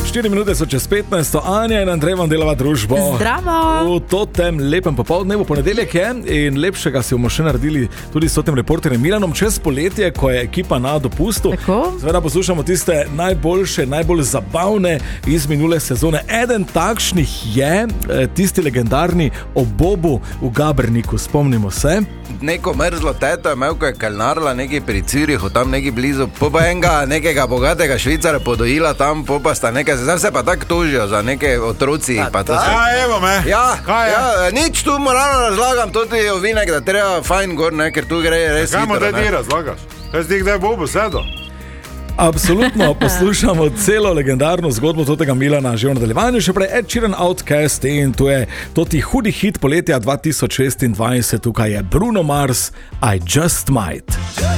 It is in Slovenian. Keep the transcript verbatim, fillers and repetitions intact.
štiri minute so čez petnajst, Anja in Andrej vam delava družbo. Zdravo. V totem lepem popoldnevu, ponedeljek je in lepšega si bomo še naredili tudi s totem reporterjem Milanom čez poletje, ko je ekipa na dopustu. Seveda poslušamo tiste najboljše, najbolj zabavne iz minule sezone. Eden takšnih je tisti legendarni o Bobu v Gaberniku, spomnimo se. Neko mrzlo teto je imel, ko je kalnarila nekaj pri Cirihu, tam nekaj blizu, po pa enega nekega bogatega Švicara podojila tam, po pa sta nekaj, zdaj se pa tako tužijo za neke otroci. Pa to se... Ja, evo me. Ja, Kaj je? ja, nič tu moralno razlagam, tudi ovinek, da treba fajn gor, ne, ker tu gre res hitro. Kaj mu da ti razlagaš? Kaj zdi, kdaj Bobu sedo? Absolutno poslušamo celo legendarno zgodbo tega Milana že v nadaljevanju, še prej Ed Sheeran Outcast in to je toti hudi hit poletja dva tisoč šestindvajset, tukaj je Bruno Mars, I Just Might.